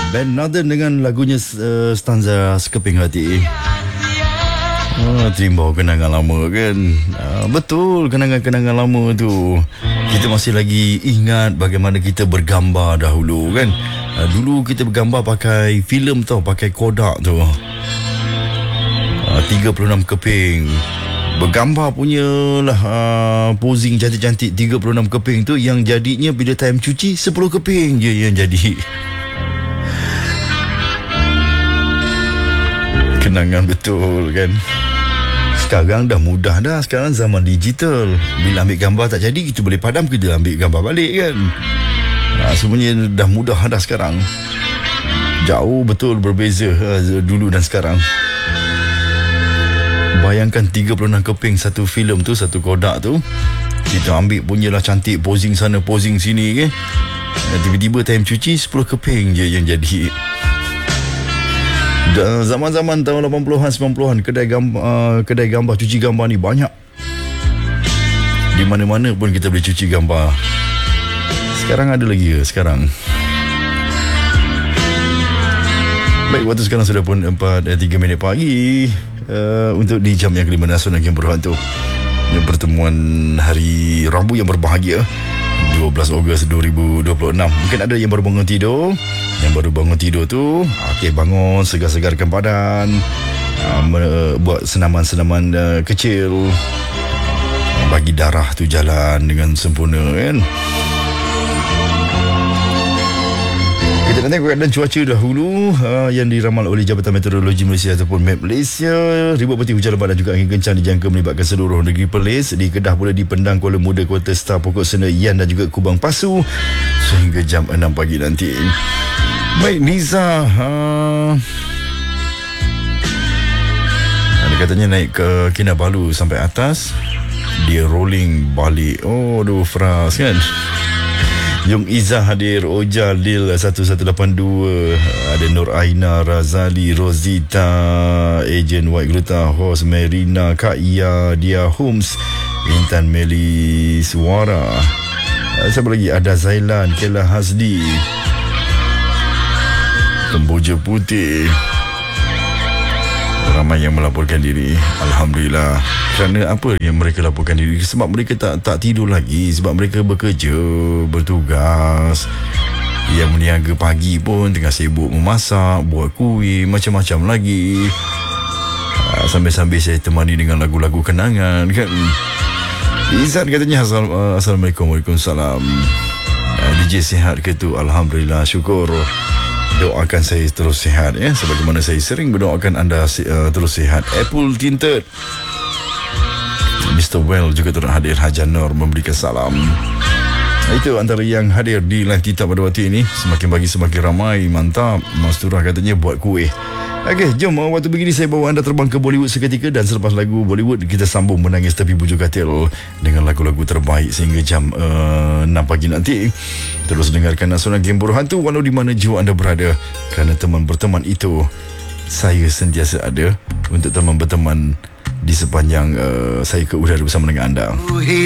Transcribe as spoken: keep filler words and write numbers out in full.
Band Northern dengan lagunya uh, stanza Sekeping Hati. Oh, terima kenangan lama kan. uh, Betul, kenangan-kenangan lama tu. Kita masih lagi ingat bagaimana kita bergambar dahulu kan. uh, Dulu kita bergambar pakai filem tau, pakai Kodak tu. uh, tiga puluh enam keping. Bergambar punya lah uh, posing cantik-cantik tiga puluh enam keping tu. Yang jadinya bila time cuci sepuluh keping je yang jadi. Kenangan betul kan. Sekarang dah mudah dah. Sekarang zaman digital. Bila ambil gambar tak jadi, kita boleh padam, kita ambil gambar balik kan. ha, Semuanya dah mudah dah sekarang. Jauh betul berbeza ha, dulu dan sekarang. Bayangkan tiga puluh enam keping satu filem tu, satu Kodak tu. Kita ambil punyalah cantik, posing sana posing sini kan. Dan tiba-tiba time cuci sepuluh keping je yang jadi. Dan zaman-zaman tahun lapan puluhan sembilan puluhan, kedai gambar uh, kedai gambar cuci gambar ni banyak. Di mana-mana pun kita boleh cuci gambar. Sekarang ada lagi ke sekarang? Baik, waktu sekarang sudah pun empat tiga minit pagi. Uh, untuk di jam yang kelima Nasional Game Berhantu, pertemuan hari Rabu yang berbahagia, dua belas Ogos dua ribu dua puluh enam. Mungkin ada yang baru bangun tidur. Yang baru bangun tidur tu, okey, bangun, segar-segarkan badan, uh, me- buat senaman-senaman uh, kecil, uh, bagi darah tu jalan dengan sempurna kan. Kita nak tengok keadaan cuaca dahulu uh, yang diramal oleh Jabatan Meteorologi Malaysia ataupun M E T Malaysia. Ribut peti hujan lebat dan juga angin kencang dijangka melibatkan seluruh negeri Perlis. Di Kedah pula, di Pendang, Kuala Muda, Kota Star, Pokok Sena, Yan dan juga Kubang Pasu sehingga jam enam pagi nanti. Baik, Niza uh, ada katanya naik ke Kinabalu sampai atas, dia rolling balik. Oh, aduh, fras kan. Yung Izzah hadir, Oja Lil satu satu lapan dua, ada Nur Aina, Razali, Rosita, Ejen White Gluta, Hos, Merina, Kak Ia, Dia Holmes, Intan Meli Suara. Siapa lagi? Ada Zailan, Kela Hasdi, Kemboja Putih. Ramai yang melaporkan diri. Alhamdulillah. Kerana apa yang mereka laporkan diri? Sebab mereka tak tak tidur lagi. Sebab mereka bekerja, bertugas. Yang meniaga pagi pun tengah sibuk memasak, buat kuih, macam-macam lagi. Sambil-sambil saya temani dengan lagu-lagu kenangan kan. Izzat katanya Assal- Assalamualaikum. Waalaikumsalam. D J sihat ke tu? Alhamdulillah, syukur. Doakan saya terus sihat ya, sebagaimana saya sering berdoakan anda uh, terus sihat. Apple Tinted, Mister Well juga turut hadir. Hajan Nur memberikan salam. Itu antara yang hadir di live kita pada waktu ini. Semakin pagi semakin ramai. Mantap. Mas Turah katanya buat kuih. Okey, jom waktu begini saya bawa anda terbang ke Bollywood seketika. Dan selepas lagu Bollywood, kita sambung menangis tepi bujur katil dengan lagu-lagu terbaik sehingga jam uh, enam pagi nanti. Terus dengarkan Nasional Game Berhantu walau di mana jiwa anda berada. Kerana teman berteman itu, saya sentiasa ada untuk teman berteman di sepanjang uh, saya ke udara bersama dengan anda.